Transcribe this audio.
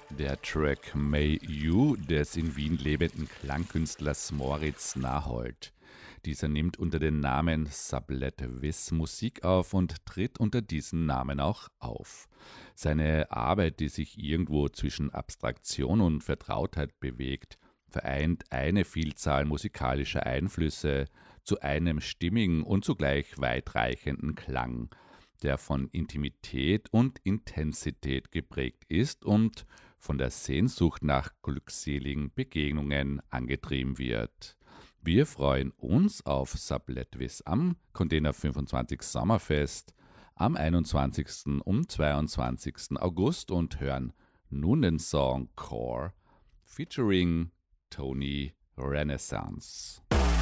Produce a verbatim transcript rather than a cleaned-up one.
Der Track May You des in Wien lebenden Klangkünstlers Moritz Nahold. Dieser nimmt unter dem Namen Sublette Viz Musik auf und tritt unter diesem Namen auch auf. Seine Arbeit, die sich irgendwo zwischen Abstraktion und Vertrautheit bewegt, vereint eine Vielzahl musikalischer Einflüsse zu einem stimmigen und zugleich weitreichenden Klang, der von Intimität und Intensität geprägt ist und von der Sehnsucht nach glückseligen Begegnungen angetrieben wird. Wir freuen uns auf Sublette Viz am Container fünfundzwanzig Sommerfest am einundzwanzigsten und zweiundzwanzigsten August und hören nun den Song Core featuring Tony Renaissance.